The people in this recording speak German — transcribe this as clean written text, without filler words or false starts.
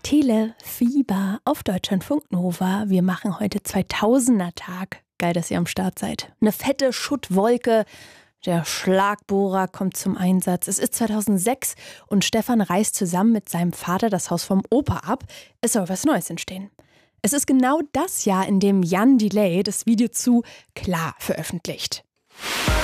Telefieber auf Deutschlandfunk Nova. Wir machen heute 2000er-Tag. Geil, dass ihr am Start seid. Eine fette Schuttwolke. Der Schlagbohrer kommt zum Einsatz. Es ist 2006 und Stefan reißt zusammen mit seinem Vater das Haus vom Opa ab. Es soll was Neues entstehen. Es ist genau das Jahr, in dem Jan Delay das Video zu Klar veröffentlicht.